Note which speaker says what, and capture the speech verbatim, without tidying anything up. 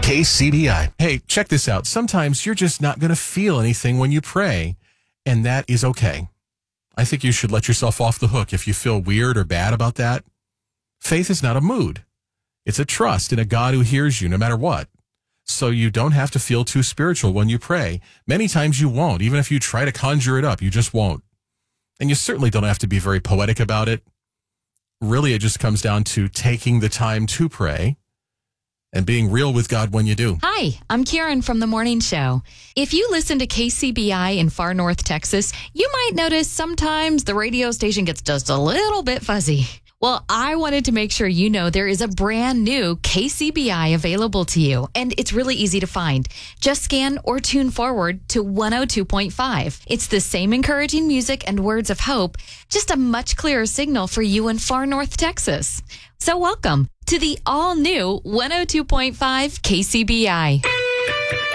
Speaker 1: K C B I.
Speaker 2: Hey, check this out. Sometimes you're just not going to feel anything when you pray, and that is okay. I think you should let yourself off the hook if you feel weird or bad about that. Faith is not a mood. It's a trust in a God who hears you no matter what. So you don't have to feel too spiritual when you pray. Many times you won't. Even if you try to conjure it up, you just won't. And you certainly don't have to be very poetic about it. Really, it just comes down to taking the time to pray and being real with God when you do.
Speaker 3: Hi, I'm Karen from The Morning Show. If you listen to K C B I in far north Texas, you might notice sometimes the radio station gets just a little bit fuzzy. Well, I wanted to make sure you know there is a brand new K C B I available to you, and it's really easy to find. Just scan or tune forward to one oh two point five. It's the same encouraging music and words of hope, just a much clearer signal for you in far north Texas. So welcome to the all-new one oh two point five K C B I.